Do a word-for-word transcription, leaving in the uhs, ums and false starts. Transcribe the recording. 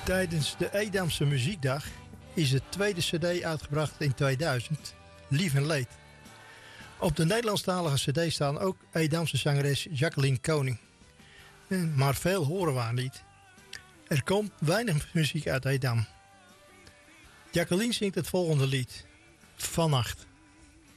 Tijdens de Edamse Muziekdag is het tweede cd uitgebracht in tweeduizend, Lief en Leed. Op de Nederlandstalige cd staan ook Edamse zangeres Jacqueline Koning. Maar veel horen we haar niet. Er komt weinig muziek uit Edam. Jacqueline zingt het volgende lied. Vannacht.